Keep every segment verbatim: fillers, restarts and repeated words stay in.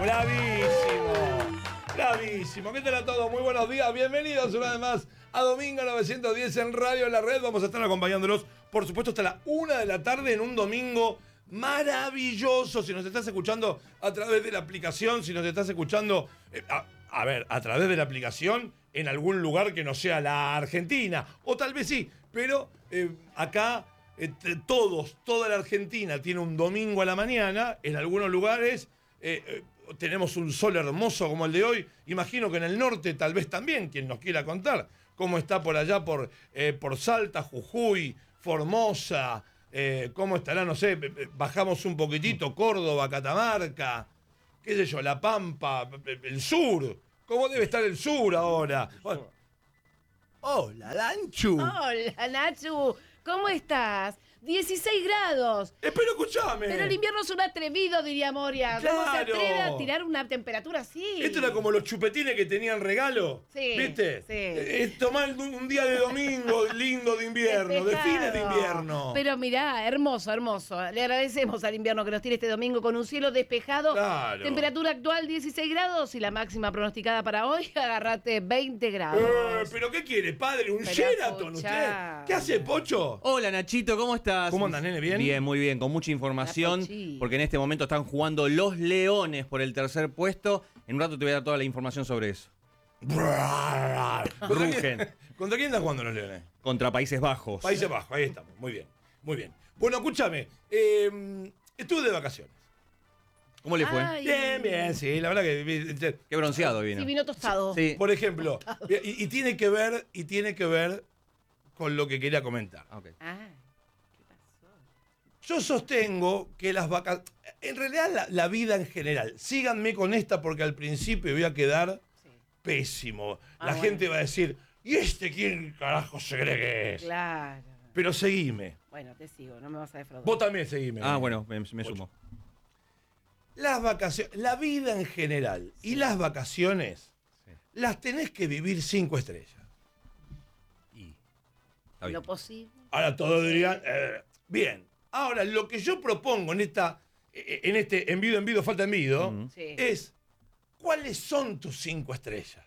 Bravísimo, bravísimo. ¿Qué tal a todos? Muy buenos días, bienvenidos una vez más a Domingo novecientos diez en Radio en la Red. Vamos a estar acompañándolos, por supuesto, hasta la una de la tarde en un domingo maravilloso. Si nos estás escuchando a través de la aplicación, si nos estás escuchando, eh, a, a ver, a través de la aplicación en algún lugar que no sea la Argentina, o tal vez sí, pero eh, acá eh, todos, toda la Argentina tiene un domingo a la mañana, en algunos lugares eh, eh, tenemos un sol hermoso como el de hoy. Imagino que en el norte tal vez también, quien nos quiera contar cómo está por allá, por, eh, por Salta, Jujuy, Formosa, eh, cómo estará, no sé, bajamos un poquitito, Córdoba, Catamarca, qué sé yo, La Pampa, el sur. ¿Cómo debe estar el sur ahora? Bueno. Hola, Lanchu. Hola, Nachu. ¿Cómo estás? dieciséis grados. Eh, pero escuchame. Pero el invierno es un atrevido, diría Moria. ¿Cómo Claro. se atreve a tirar una temperatura así? Esto era como los chupetines que tenían regalo. Sí, ¿Viste? sí. Eh, Es tomar un, un día de domingo lindo de invierno, de Despejado. fines de invierno. Pero mirá, hermoso, hermoso. Le agradecemos al invierno que nos tiene este domingo con un cielo despejado. Claro. Temperatura actual dieciséis grados y la máxima pronosticada para hoy, agárrate veinte grados. Eh, ¿Pero qué quiere, padre? ¿Un Pero Sheraton escuchá. usted? ¿Qué hace, Pocho? Hola Nachito, ¿cómo estás? ¿Cómo andas, nene? ¿Bien? Bien, muy bien, con mucha información, La Pochi. porque en este momento están jugando los Leones por el tercer puesto. En un rato te voy a dar toda la información sobre eso. ¿Contra quién, Rugen. ¿Contra quién están jugando los Leones? Contra Países Bajos. Países Bajos, ahí estamos. Muy bien, muy bien. Bueno, escúchame. Eh, estuve de vacaciones. ¿Cómo le fue? Ay. Bien, bien, sí. La verdad que... Qué bronceado vino. Sí, vino tostado. Sí. Por ejemplo, y, y tiene que ver, y tiene que ver con lo que quería comentar. Ok. Ah, ¿qué pasó? Yo sostengo que las vacaciones, en realidad la, la vida en general, síganme con esta porque al principio voy a quedar Sí. pésimo. Ah, la bueno. gente va a decir, ¿y este quién carajo se cree que es? Claro. Pero seguime. Bueno, te sigo, no me vas a defraudar. Vos también seguime. Ah, bueno, me, me sumo. Las vacaciones, la vida en general y las vacaciones, Sí. las tenés que vivir cinco estrellas. Y. Está bien. Lo posible. Ahora todos dirían, eh, bien. Ahora, lo que yo propongo en esta, eh, en este envido, envido, falta envido, Ujú. Sí. es, ¿cuáles son tus cinco estrellas?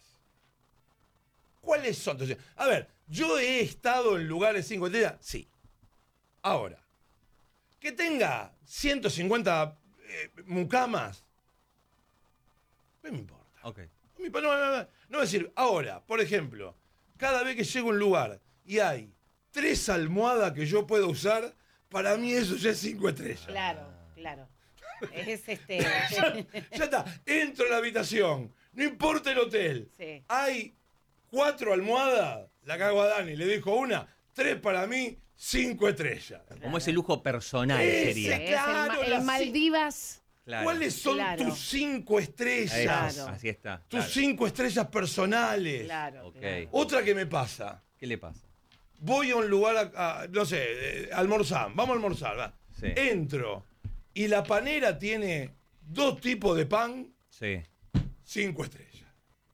¿Cuáles son tus cinco? A ver, ¿yo he estado en lugares cinco estrellas? Sí. Ahora, que tenga ciento cincuenta eh, mucamas, no me importa. Ok. No, no, no, no, no es decir, ahora, por ejemplo, cada vez que llego a un lugar y hay tres almohadas que yo puedo usar, para mí eso ya es cinco estrellas. Claro, claro. Es este. Ya, ya está, entro a la habitación, no importa el hotel. Sí. Hay cuatro almohadas, la cago a Dani, le dijo una, tres para mí, cinco estrellas. Como ese lujo personal Ese, sería. Es claro, el, Ma- la el Maldivas. Claro. ¿Cuáles son Claro. tus cinco estrellas? Ahí está, Claro. Así está. Tus claro. cinco estrellas personales. Claro. Ok. claro. Otra que me pasa. ¿Qué le pasa? Voy a un lugar, a, a, no sé, eh, almorzar. Vamos a almorzar, va. Sí. Entro y la panera tiene dos tipos de pan, Sí. cinco estrellas.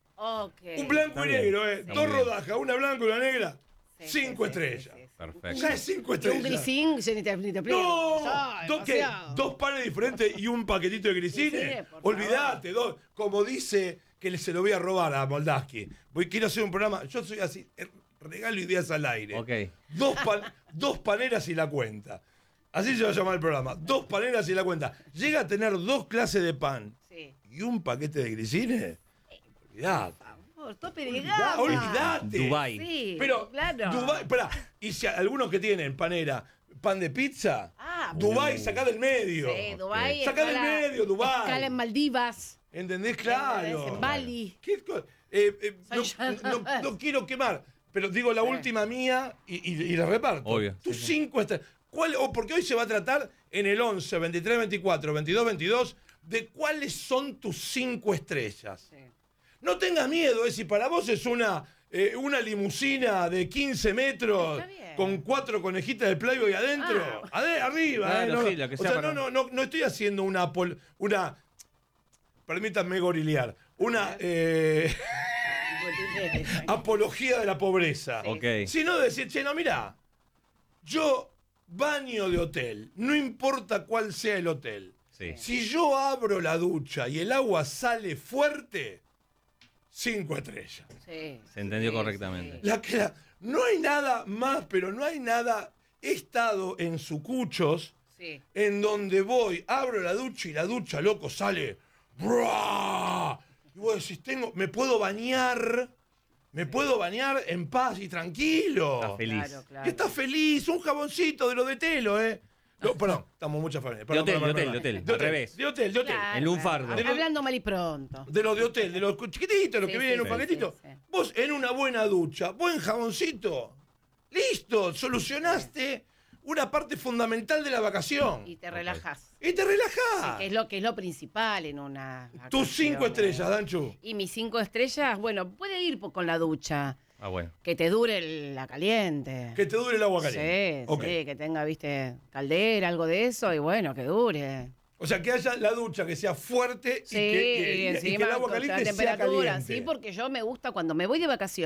Ok. Un blanco Está y bien, negro, ¿eh? está Dos muy bien. rodajas, una blanca y una negra, Sí, cinco sí, sí, estrellas. sí, sí, sí. Perfecto. Ya es cinco Un estrellas. grisín, yo ni te, ni te explico. ¡No! Ya, ¿Dos, qué? demasiado. ¿Dos panes diferentes y un paquetito de grisines? Grisines, por Olvídate, dos. Como dice que le- se lo voy a robar a Moldaski. Voy, quiero hacer un programa. Yo soy así, eh, regalo ideas al aire. Ok. Dos, pan- dos paneras y la cuenta. Así se va a llamar el programa. Dos paneras y la cuenta. Llega a tener dos clases de pan Sí. y un paquete de grisines. Olvídate. Por favor, tope de Olvidá- gama. Olvídate. Dubái. Sí, Pero, claro. Dubái, pará, y si algunos que tienen panera, pan de pizza, Ah, Dubái, uh. sacá del medio. Sí, Dubái. Sacá del escala- medio, Dubái. Escala en Maldivas. ¿Entendés? Claro. En Bali. ¿Qué co- eh, eh, no, Son no- llamadas. no quiero quemar, pero digo la Sí. última mía y, y- y la reparto. Obvio, Tus sí, sí. cinco estrellas. ¿Cuál, o porque hoy se va a tratar en el once, veintitrés, veinticuatro, veintidós, veintidós de cuáles son tus cinco estrellas. Sí. No tengas miedo, eh, si para vos es una, eh, una limusina de quince metros Está bien. con cuatro conejitas de Playboy adentro, Ah. ade- arriba. Claro, eh, no, sí, la que o sea sea, para- no, no, no, no estoy haciendo una, apol- una permítanme gorilear, una eh, apología de la pobreza. Sí. Ok. Sino decir, che, no, mirá, yo baño de hotel, no importa cuál sea el hotel. Sí. Si yo abro la ducha y el agua sale fuerte, cinco estrellas. Sí, Se entendió sí, correctamente. sí. La que la- no hay nada más, pero no hay nada. He estado en Sucuchos Sí. en donde voy, abro la ducha y la ducha, loco, sale. ¡Bruah! Y vos decís, tengo, me puedo bañar, me puedo bañar en paz y tranquilo. Está feliz. Claro, claro. Y está feliz, un jaboncito de los de Telo, ¿eh? No, perdón, estamos muchas familias. De hotel, de hotel, de hotel, al revés. De hotel, de hotel. Claro, El lunfardo. claro. De lo- Hablando mal y pronto. De los de hotel, de los chiquititos, los Sí, que vienen en un sí, paquetito. sí, sí. Vos en una buena ducha, buen jaboncito. Listo, solucionaste una parte fundamental de la vacación. Y te relajás. Y te Sí, relajás. que es lo que es lo principal en una Tus cinco vacación, estrellas, ¿eh? Danchu. Y mis cinco estrellas, bueno, puede ir po- con la ducha. Ah, bueno. Que te dure el- la caliente. Que te dure el agua Sí, caliente. Ok. sí, que tenga, viste, caldera, algo de eso, y bueno, que dure. O sea, que haya la ducha que sea fuerte Sí, y, que, y- y- y que encima el agua con la caliente sea temperatura, caliente. sí, porque yo me gusta cuando me voy de vacaciones.